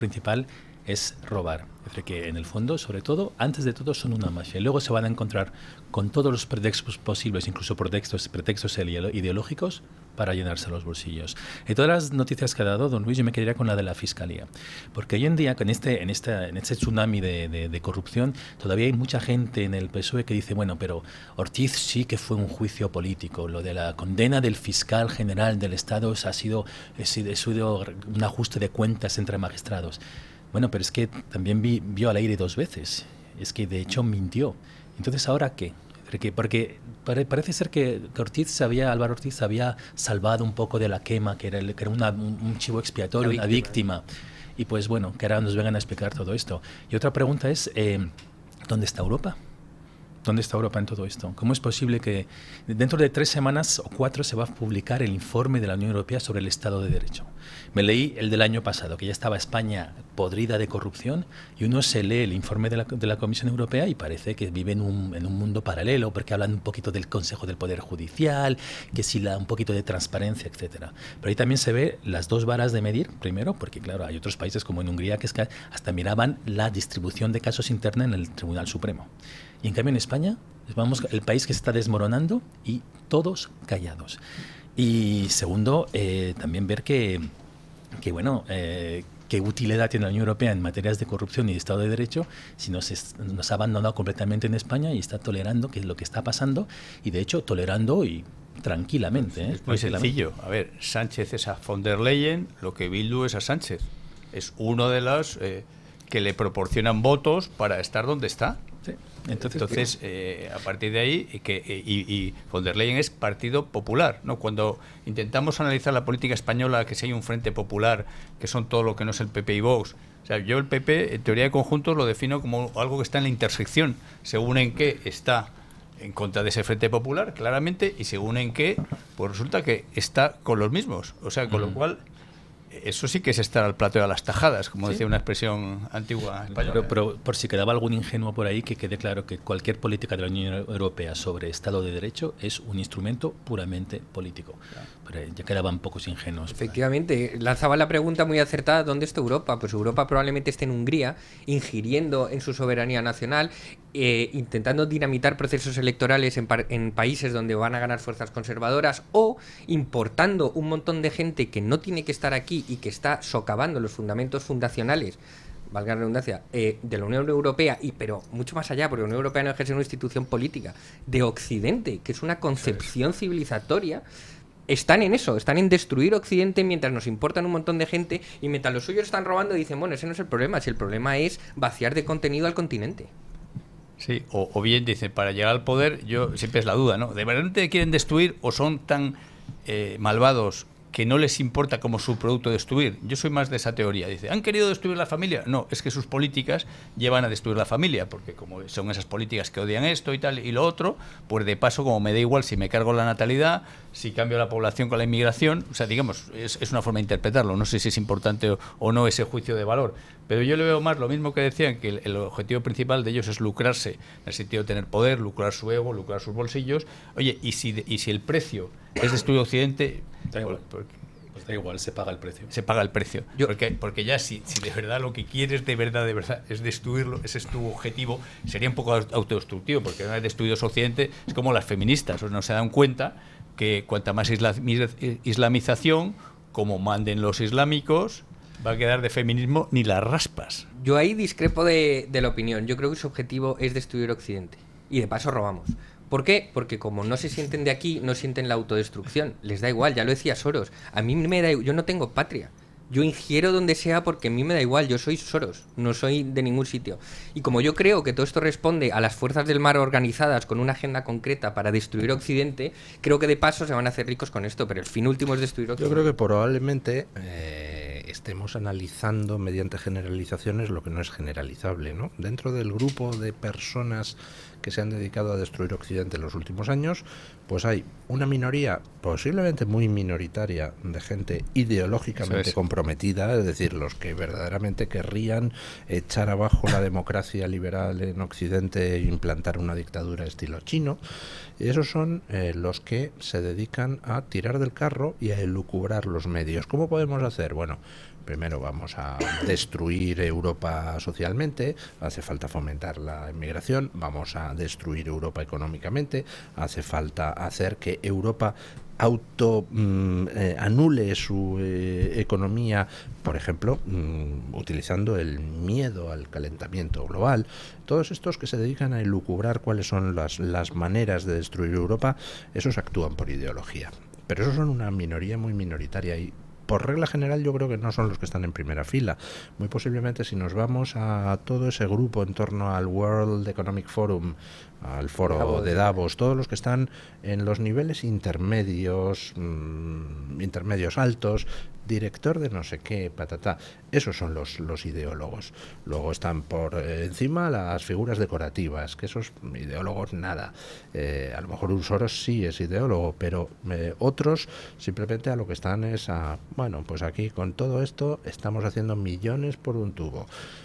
principal es robar. Es decir, que en el fondo, sobre todo, antes de todo, son una mafia. Y luego se van a encontrar con todos los pretextos posibles, incluso pretextos ideológicos, para llenarse los bolsillos. Y todas las noticias que ha dado don Luis, yo me quedaría con la de la Fiscalía. Porque hoy en día, en este tsunami de corrupción, todavía hay mucha gente en el PSOE que dice, bueno, pero Ortiz sí que fue un juicio político. Lo de la condena del fiscal general del Estado ha sido un ajuste de cuentas entre magistrados. Bueno, pero es que también vio al aire 2 veces. Es que de hecho mintió. Entonces, ¿ahora qué? Porque parece ser que Álvaro Ortiz se había salvado un poco de la quema, que era un chivo expiatorio, una víctima. Y pues bueno, que ahora nos vengan a explicar todo esto. Y otra pregunta es, ¿dónde está Europa? ¿Dónde está Europa en todo esto? ¿Cómo es posible que dentro de 3 semanas o 4 se va a publicar el informe de la Unión Europea sobre el Estado de Derecho? Me leí el del año pasado, que ya estaba España podrida de corrupción, y uno se lee el informe de la Comisión Europea y parece que vive en un mundo paralelo, porque hablan un poquito del Consejo del Poder Judicial, que sí, un poquito de transparencia, etcétera. Pero ahí también se ve las 2 varas de medir, primero, porque claro, hay otros países como en Hungría que hasta miraban la distribución de casos interna en el Tribunal Supremo. Y en cambio en España, vamos, el país que se está desmoronando y todos callados. Y segundo, también ver qué utilidad tiene la Unión Europea en materias de corrupción y de Estado de Derecho si nos ha abandonado completamente en España y está tolerando que es lo que está pasando, y de hecho tolerando y tranquilamente. Es muy sencillo. A ver, Sánchez es a von der Leyen, lo que Bildu es a Sánchez. Es uno de los que le proporcionan votos para estar donde está. Sí. Entonces a partir de ahí, y von der Leyen es Partido Popular, ¿no? Cuando intentamos analizar la política española, que si hay un frente popular, que son todo lo que no es el PP y Vox, o sea, yo el PP, en teoría de conjuntos, lo defino como algo que está en la intersección, según en qué está en contra de ese frente popular, claramente, y según en qué, pues resulta que está con los mismos. O sea, con lo cual, eso sí que es estar al plato de las tajadas, como decía una expresión antigua española. Pero por si quedaba algún ingenuo por ahí, que quede claro que cualquier política de la Unión Europea sobre Estado de Derecho es un instrumento puramente político. Pero ya quedaban pocos ingenuos. Efectivamente, lanzaba la pregunta muy acertada: ¿dónde está Europa? Pues Europa probablemente esté en Hungría, ingiriendo en su soberanía nacional, intentando dinamitar procesos electorales en países donde van a ganar fuerzas conservadoras, o importando un montón de gente que no tiene que estar aquí y que está socavando los fundamentos fundacionales, valga la redundancia, de la Unión Europea, pero mucho más allá, porque la Unión Europea no ejerce una institución política, de Occidente, que es una concepción civilizatoria. Están en eso, están en destruir Occidente mientras nos importan un montón de gente, y mientras los suyos están robando dicen, bueno, ese no es el problema, si el problema es vaciar de contenido al continente. Sí, o bien dicen, para llegar al poder, yo siempre es la duda, ¿no? ¿De verdad te quieren destruir o son tan malvados que no les importa como su producto destruir? Yo soy más de esa teoría. Dice, ¿han querido destruir la familia? No, es que sus políticas llevan a destruir la familia, porque como son esas políticas que odian esto y tal y lo otro, pues de paso, como me da igual si me cargo la natalidad, si cambio la población con la inmigración, o sea, digamos, es una forma de interpretarlo. No sé si es importante o no ese juicio de valor, pero yo le veo más lo mismo que decían, que el objetivo principal de ellos es lucrarse, en el sentido de tener poder, lucrar su ego, lucrar sus bolsillos. Oye, y si el precio es destruir Occidente, pues da igual, se paga el precio. Se paga el precio. Porque ya si de verdad lo que quieres de verdad es destruirlo, ese es tu objetivo, sería un poco autodestructivo, porque una vez destruidos Occidente, es como las feministas, no se dan cuenta que cuanta más islamización, como manden los islámicos, va a quedar de feminismo ni las raspas. Yo ahí discrepo de la opinión. Yo creo que su objetivo es destruir Occidente. Y de paso robamos. ¿Por qué? Porque como no se sienten de aquí, no sienten la autodestrucción. Les da igual, ya lo decía Soros. A mí me da igual, yo no tengo patria. Yo ingiero donde sea porque a mí me da igual. Yo soy Soros, no soy de ningún sitio. Y como yo creo que todo esto responde a las fuerzas del mar organizadas con una agenda concreta para destruir Occidente, creo que de paso se van a hacer ricos con esto, pero el fin último es destruir Occidente. Yo creo que probablemente estemos analizando mediante generalizaciones lo que no es generalizable, ¿no? Dentro del grupo de personas que se han dedicado a destruir Occidente en los últimos años, pues hay una minoría, posiblemente muy minoritaria, de gente ideológicamente comprometida, es decir, los que verdaderamente querrían echar abajo la democracia liberal en Occidente e implantar una dictadura estilo chino. Y esos son los que se dedican a tirar del carro y a elucubrar los medios. ¿Cómo podemos hacer? Bueno, Primero vamos a destruir Europa socialmente, hace falta fomentar la inmigración, vamos a destruir Europa económicamente, hace falta hacer que Europa anule su economía, por ejemplo, utilizando el miedo al calentamiento global. Todos estos que se dedican a elucubrar cuáles son las maneras de destruir Europa, esos actúan por ideología. Pero esos son una minoría muy minoritaria y por regla general yo creo que no son los que están en primera fila. Muy posiblemente si nos vamos a todo ese grupo en torno al World Economic Forum, al foro de Davos, todos los que están en los niveles intermedios, intermedios altos, director de no sé qué, patatá, esos son los ideólogos. Luego están por encima las figuras decorativas, que esos ideólogos nada. A lo mejor un Soros sí es ideólogo, pero otros simplemente a lo que están es a, bueno, pues aquí con todo esto estamos haciendo millones por un tubo.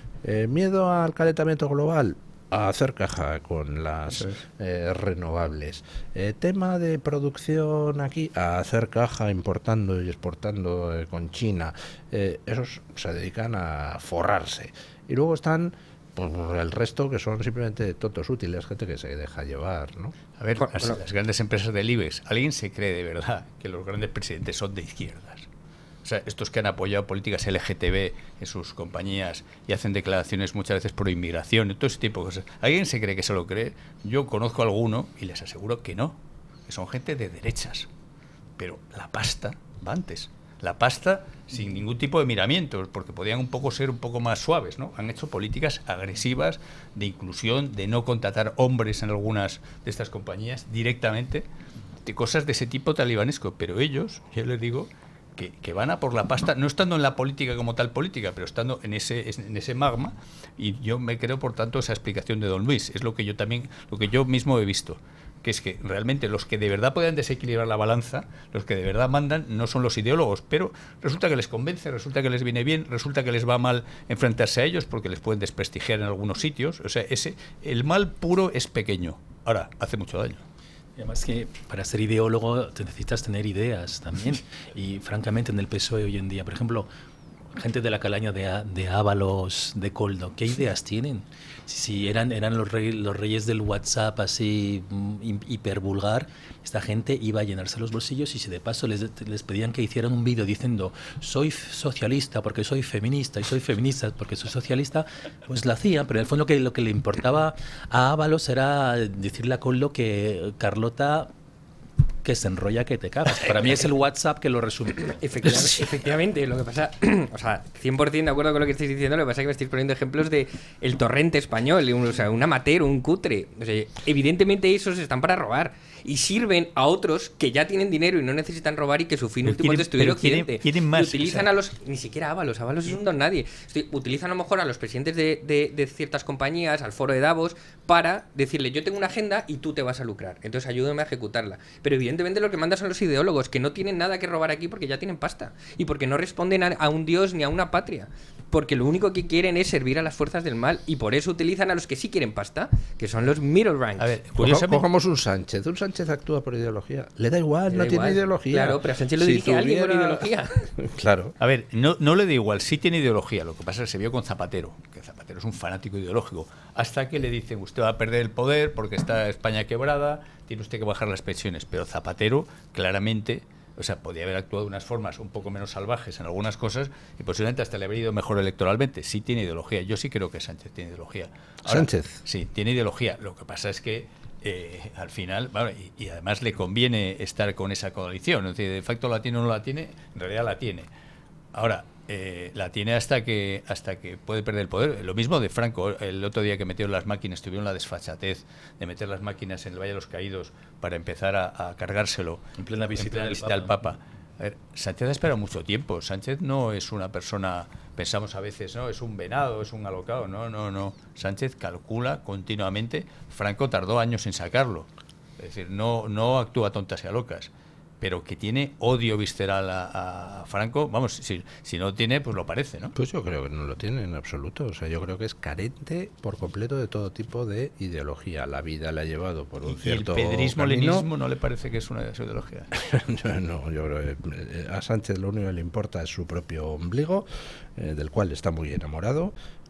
Miedo al calentamiento global, a hacer caja con las renovables. Tema de producción aquí, a hacer caja importando y exportando con China. Esos se dedican a forrarse. Y luego están pues, el resto que son simplemente tontos útiles, gente que se deja llevar, ¿no? A ver, las grandes empresas del IBEX, ¿alguien se cree de verdad que los grandes presidentes son de izquierdas? O sea, estos que han apoyado políticas LGTB en sus compañías y hacen declaraciones muchas veces pro inmigración y todo ese tipo de cosas. ¿Alguien se cree que se lo cree? Yo conozco a alguno y les aseguro que no, que son gente de derechas. Pero la pasta va antes. La pasta sin ningún tipo de miramientos, porque podían ser un poco más suaves, ¿no? Han hecho políticas agresivas de inclusión, de no contratar hombres en algunas de estas compañías directamente, de cosas de ese tipo talibanesco. Pero ellos, yo les digo, que van a por la pasta, no estando en la política como tal política, pero estando en ese magma, y yo me creo, por tanto, esa explicación de don Luis. Es lo que yo mismo he visto, que es que realmente los que de verdad pueden desequilibrar la balanza, los que de verdad mandan, no son los ideólogos, pero resulta que les convence, resulta que les viene bien, resulta que les va mal enfrentarse a ellos porque les pueden desprestigiar en algunos sitios. O sea, el mal puro es pequeño, ahora hace mucho daño. Y además que para ser ideólogo te necesitas tener ideas también. Y francamente en el PSOE hoy en día, por ejemplo, gente de la calaña de Ábalos, de Coldo, ¿qué ideas tienen? Si eran los reyes del WhatsApp así hipervulgar, esta gente iba a llenarse los bolsillos y si de paso les pedían que hicieran un vídeo diciendo soy socialista porque soy feminista y soy feminista porque soy socialista, pues lo hacían, pero en el fondo lo que le importaba a Ábalos era decirle a Coldo que Carlota que se enrolla que te cagas. Para mí es el WhatsApp que lo resume. Efectivamente, lo que pasa, o sea, 100% de acuerdo con lo que estáis diciendo, lo que pasa es que me estáis poniendo ejemplos de el torrente español, o sea, un amateur, un cutre. O sea, evidentemente esos están para robar y sirven a otros que ya tienen dinero y no necesitan robar y que su fin último es destruir Occidente. Quieren más. Y utilizan a los, ni siquiera Ábalos es un don nadie. Utilizan a lo mejor a los presidentes de ciertas compañías, al foro de Davos, para decirle yo tengo una agenda y tú te vas a lucrar. Entonces ayúdame a ejecutarla. Pero evidentemente lo que mandan son los ideólogos, que no tienen nada que robar aquí porque ya tienen pasta. Y porque no responden a un dios ni a una patria. Porque lo único que quieren es servir a las fuerzas del mal. Y por eso utilizan a los que sí quieren pasta, que son los middle ranks. A ver, cojamos un Sánchez. Un Sánchez actúa por ideología. Le da igual, no tiene ideología. Claro, pero a Sánchez lo dirige alguien con ideología. Claro. A ver, no le da igual, sí tiene ideología. Lo que pasa es que se vio con Zapatero, que Zapatero es un fanático ideológico. Hasta que le dicen, usted va a perder el poder porque está España quebrada, tiene usted que bajar las pensiones. Pero Zapatero, claramente, o sea, podía haber actuado de unas formas un poco menos salvajes en algunas cosas y posiblemente hasta le habría ido mejor electoralmente. Sí tiene ideología. Yo sí creo que Sánchez tiene ideología. Ahora, ¿Sánchez? Sí, tiene ideología. Lo que pasa es que al final, bueno, y además le conviene estar con esa coalición. Es decir, de facto la tiene o no la tiene, en realidad la tiene. Ahora, la tiene hasta que puede perder el poder. Lo mismo de Franco. El otro día que metieron las máquinas, tuvieron la desfachatez de meter las máquinas en el Valle de los Caídos para empezar a cargárselo en plena visita al Papa. A ver, Sánchez ha esperado mucho tiempo. Sánchez no es una persona, pensamos a veces, no, es un venado, es un alocado. No. Sánchez calcula continuamente. Franco tardó años en sacarlo. Es decir, no actúa tontas y a locas. pero que tiene odio visceral a Franco, vamos, si no tiene, pues lo parece, ¿no? Pues yo creo que no lo tiene en absoluto. O sea, yo creo que es carente por completo de todo tipo de ideología. La vida le ha llevado por un cierto ¿Y el pedrismo-lenismo camino. no le parece que es una ideología? No, yo creo que a Sánchez lo único que le importa es su propio ombligo, del cual está muy enamorado.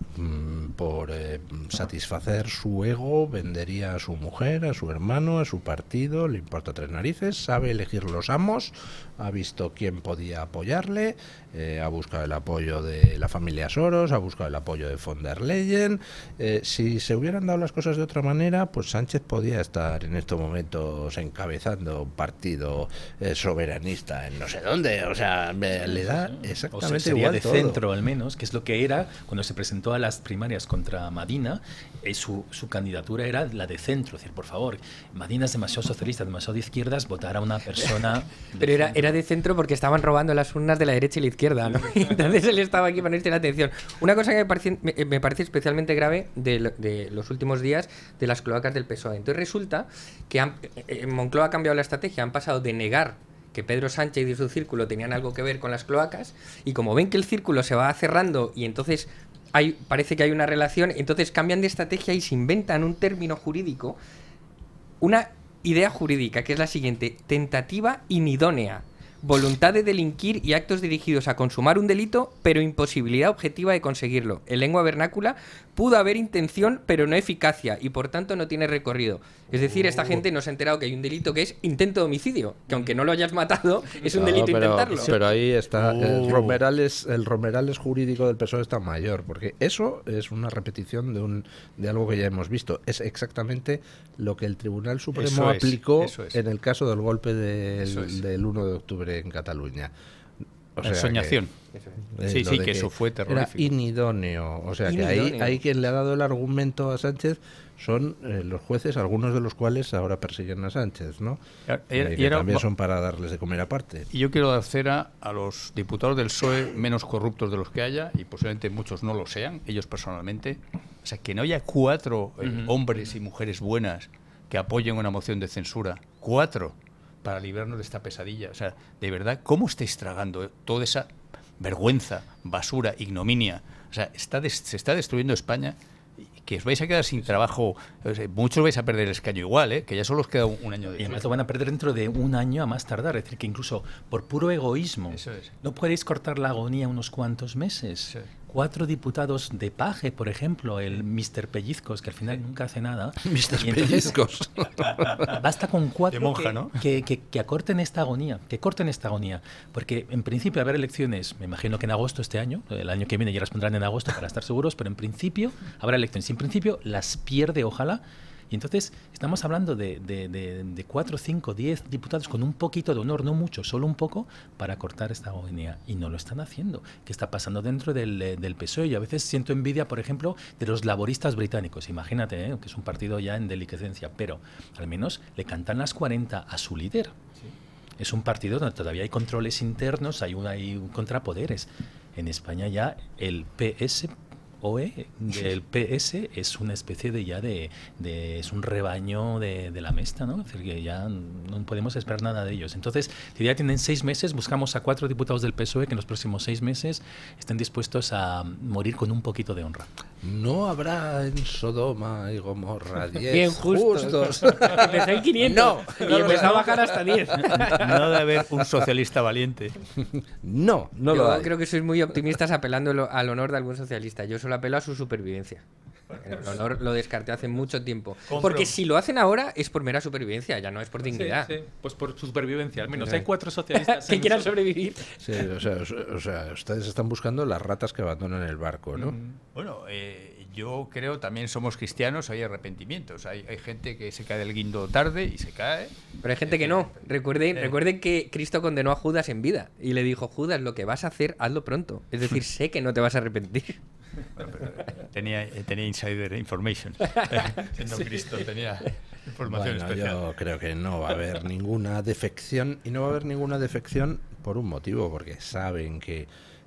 Por satisfacer su ego vendería a su mujer, a su hermano, a su partido, le importa tres narices, sabe elegir los amos, ha visto quién podía apoyarle, ha buscado el apoyo de la familia Soros, ha buscado el apoyo de von der Leyen. Si se hubieran dado las cosas de otra manera, pues Sánchez podía estar en estos momentos encabezando un partido soberanista en no sé dónde, o sea, le da exactamente o sea, sería igual de todo. centro al menos, que es lo que era cuando se presentó a las primarias contra Madina. Su candidatura era la de centro, es decir, por favor, Madina es demasiado socialista, demasiado de izquierdas, votar a una persona Pero era de centro porque estaban robando las urnas de la derecha y la izquierda, ¿no? Entonces él estaba aquí para ponerse la atención. Una cosa que me parece especialmente grave de los últimos días de las cloacas del PSOE. Entonces resulta que Moncloa ha cambiado la estrategia, han pasado de negar que Pedro Sánchez y su círculo tenían algo que ver con las cloacas, y como ven que el círculo se va cerrando y entonces parece que hay una relación, entonces cambian de estrategia y se inventan un término jurídico, una idea jurídica, que es la siguiente: tentativa inidónea, voluntad de delinquir y actos dirigidos a consumar un delito, pero imposibilidad objetiva de conseguirlo. En lengua vernácula, pudo haber intención, pero no eficacia, y por tanto no tiene recorrido. Es decir, esta gente no se ha enterado que hay un delito que es intento de homicidio, que aunque no lo hayas matado, es un delito intentarlo. Pero ahí está, el Romerales jurídico del PSOE está mayor, porque eso es una repetición de algo que ya hemos visto. Es exactamente lo que el Tribunal Supremo aplicó en el caso del golpe del 1 de octubre en Cataluña. O sea, soñación. Sí, que eso fue terrorífico. Era inidóneo. O sea, que ahí quien le ha dado el argumento a Sánchez son los jueces, algunos de los cuales ahora persiguen a Sánchez, ¿no? Y también son para darles de comer aparte. Y yo quiero dar cera a los diputados del PSOE menos corruptos de los que haya, y posiblemente muchos no lo sean, ellos personalmente. O sea, que no haya 4 hombres y mujeres buenas que apoyen una moción de censura. 4 para librarnos de esta pesadilla. O sea, de verdad, ¿cómo estáis tragando toda esa vergüenza, basura, ignominia? O sea, se está destruyendo España, que os vais a quedar sin trabajo. O sea, muchos vais a perder el escaño igual, que ya solo os queda un año de... Y además lo van a perder dentro de un año a más tardar. Es decir, que incluso por puro egoísmo no podéis cortar la agonía unos cuantos meses. Sí. 4 diputados de paje, por ejemplo, el Mr. Pellizcos, que al final nunca hace nada. Mr. Pellizcos. Basta con 4 de monja, ¿no? que acorten esta agonía, porque en principio va a haber elecciones, me imagino que en agosto este año, el año que viene ya las pondrán en agosto para estar seguros, pero en principio habrá elecciones. Y en principio las pierde, ojalá. Y entonces estamos hablando de 4, 5, 10 diputados con un poquito de honor, no mucho, solo un poco, para cortar esta agonía. Y no lo están haciendo. ¿Qué está pasando dentro del PSOE? Yo a veces siento envidia, por ejemplo, de los laboristas británicos. Imagínate, que es un partido ya en deliquescencia, pero al menos le cantan las 40 a su líder. Sí. Es un partido donde todavía hay controles internos, hay contrapoderes. En España ya el PSOE del PS es una especie es un rebaño de la Mesta, ¿no? Es decir, que ya no podemos esperar nada de ellos. Entonces, si ya tienen 6 meses, buscamos a 4 diputados del PSOE que en los próximos 6 meses estén dispuestos a morir con un poquito de honra. No habrá en Sodoma y Gomorra 10 bien justos. Empezó en 500 y empezó a bajar hasta 10. No debe haber un socialista valiente. No Yo lo hay. creo que sois muy optimistas apelando al honor de algún socialista. Yo solo apelo a su supervivencia. El honor lo descarté hace mucho tiempo. Porque si lo hacen ahora es por mera supervivencia, ya no es por dignidad. Sí, pues por supervivencia. Al menos hay 4 socialistas que quieran sobrevivir. Sí, o sea, ustedes están buscando las ratas que abandonan el barco, ¿no? Bueno, yo creo también somos cristianos, hay arrepentimientos. Hay gente que se cae del guindo tarde y se cae. Pero hay gente que no. Recuerden que Cristo condenó a Judas en vida y le dijo: Judas, lo que vas a hacer, hazlo pronto. Es decir, sé que no te vas a arrepentir. Bueno, pero tenía insider information. Siendo Cristo, tenía información especial. Yo creo que no va a haber ninguna defección, y no va a haber ninguna defección por un motivo, porque saben que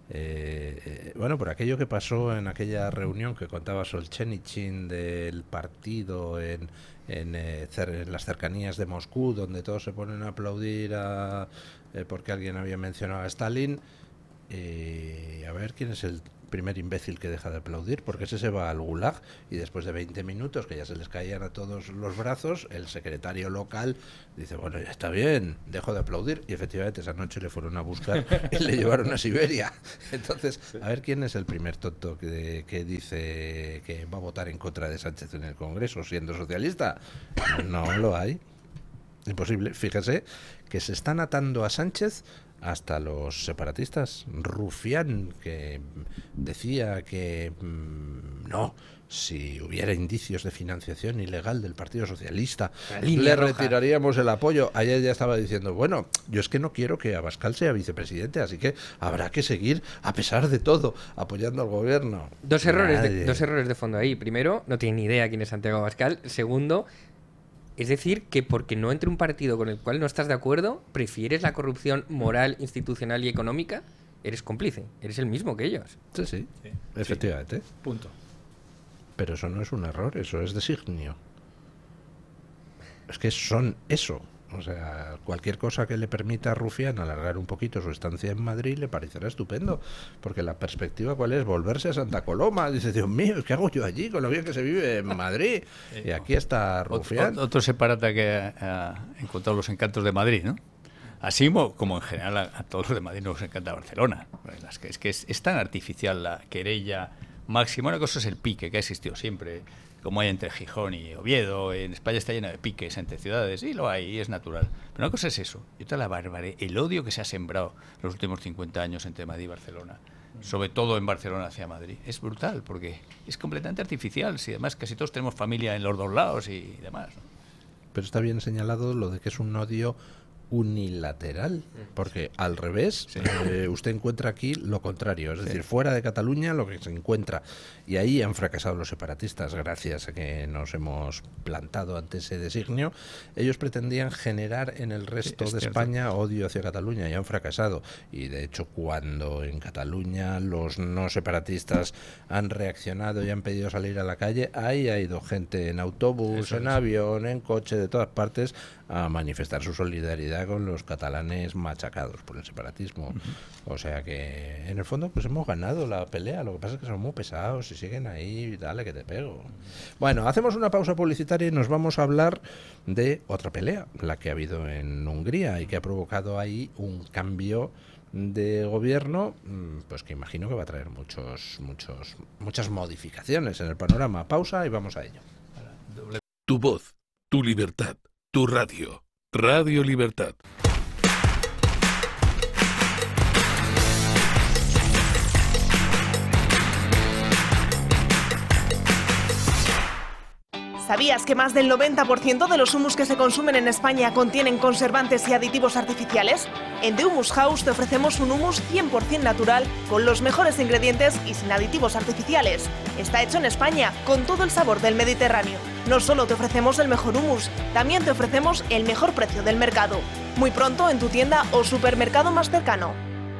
Bueno, por aquello que pasó en aquella reunión que contaba Solzhenitsyn del partido en las cercanías de Moscú, donde todos se ponen a aplaudir porque alguien había mencionado a Stalin. A ver quién es el primer imbécil que deja de aplaudir, porque ese se va al gulag y después de 20 minutos que ya se les caían a todos los brazos, el secretario local dice, bueno, ya está bien, dejo de aplaudir, y efectivamente esa noche le fueron a buscar y le llevaron a Siberia. Entonces, a ver quién es el primer tonto que dice que va a votar en contra de Sánchez en el Congreso siendo socialista. No lo hay. Imposible. Fíjese que se están atando a Sánchez hasta los separatistas. Rufián, que decía que no, si hubiera indicios de financiación ilegal del Partido Socialista, le retiraríamos el apoyo. Ayer ya estaba diciendo, bueno, yo es que no quiero que Abascal sea vicepresidente, así que habrá que seguir, a pesar de todo, apoyando al gobierno. Dos errores de fondo ahí. Primero, no tiene ni idea quién es Santiago Abascal. Segundo, es decir, que porque no entre un partido con el cual no estás de acuerdo, prefieres la corrupción moral, institucional y económica, eres cómplice, eres el mismo que ellos. Sí, efectivamente. Sí. Punto. Pero eso no es un error, eso es designio. Es que son eso. O sea, cualquier cosa que le permita a Rufián alargar un poquito su estancia en Madrid le parecerá estupendo, porque la perspectiva ¿cuál es? Volverse a Santa Coloma. Dice, Dios mío, ¿qué hago yo allí con lo bien que se vive en Madrid? Y aquí está Rufián. Otro separata que ha encontrado los encantos de Madrid, ¿no? Así como en general a todos los de Madrid nos encanta Barcelona. Es que es tan artificial la querella máxima. Una cosa es el pique que ha existido siempre, como hay entre Gijón y Oviedo. En España está lleno de piques entre ciudades, y lo hay, y es natural. Pero una cosa es eso, y otra la barbarie, el odio que se ha sembrado los últimos 50 años entre Madrid y Barcelona, sobre todo en Barcelona hacia Madrid. Es brutal, porque es completamente artificial, si además casi todos tenemos familia en los dos lados y demás, ¿no? Pero está bien señalado lo de que es un odio unilateral, porque al revés, usted encuentra aquí lo contrario, es decir, fuera de Cataluña lo que se encuentra, y ahí han fracasado los separatistas gracias a que nos hemos plantado ante ese designio. Ellos pretendían generar en el resto de España odio hacia Cataluña y han fracasado, y de hecho cuando en Cataluña los no separatistas han reaccionado y han pedido salir a la calle, ahí ha ido gente en autobús, en avión, en coche, de todas partes, a manifestar su solidaridad con los catalanes machacados por el separatismo. O sea que en el fondo pues hemos ganado la pelea. Lo que pasa es que son muy pesados y siguen ahí, dale que te pego. Bueno, hacemos una pausa publicitaria y nos vamos a hablar de otra pelea, la que ha habido en Hungría y que ha provocado ahí un cambio de gobierno, pues que imagino que va a traer muchas modificaciones en el panorama. Pausa y vamos a ello. Tu voz, tu libertad, tu radio. Radio Libertad. ¿Sabías que más del 90% de los humus que se consumen en España contienen conservantes y aditivos artificiales? En The Humus House te ofrecemos un humus 100% natural, con los mejores ingredientes y sin aditivos artificiales. Está hecho en España, con todo el sabor del Mediterráneo. No solo te ofrecemos el mejor humus, también te ofrecemos el mejor precio del mercado. Muy pronto en tu tienda o supermercado más cercano.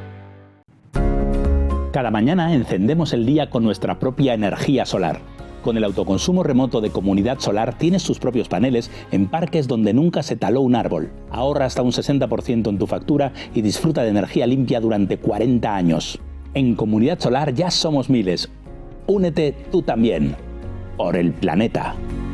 Cada mañana encendemos el día con nuestra propia energía solar. Con el autoconsumo remoto de Comunidad Solar tienes tus propios paneles en parques donde nunca se taló un árbol. Ahorra hasta un 60% en tu factura y disfruta de energía limpia durante 40 años. En Comunidad Solar ya somos miles. Únete tú también. Por el planeta.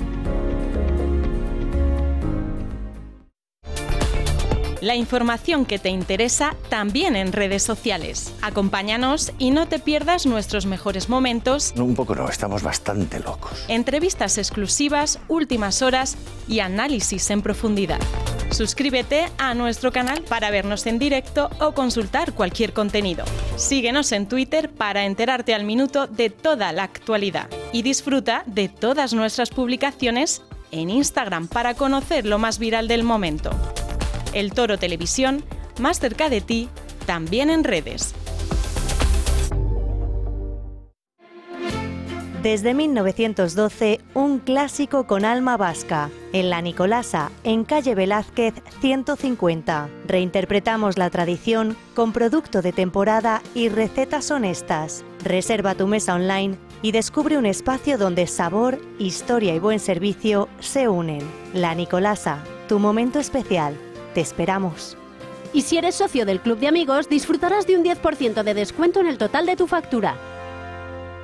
La información que te interesa también en redes sociales. Acompáñanos y no te pierdas nuestros mejores momentos. No, un poco no, estamos bastante locos. Entrevistas exclusivas, últimas horas y análisis en profundidad. Suscríbete a nuestro canal para vernos en directo o consultar cualquier contenido. Síguenos en Twitter para enterarte al minuto de toda la actualidad. Y disfruta de todas nuestras publicaciones en Instagram para conocer lo más viral del momento. El Toro Televisión, más cerca de ti, también en redes. Desde 1912, un clásico con alma vasca. En La Nicolasa, en calle Velázquez 150. Reinterpretamos la tradición con producto de temporada y recetas honestas. Reserva tu mesa online y descubre un espacio donde sabor, historia y buen servicio se unen. La Nicolasa, tu momento especial. Te esperamos. Y si eres socio del Club de Amigos, disfrutarás de un 10% de descuento en el total de tu factura.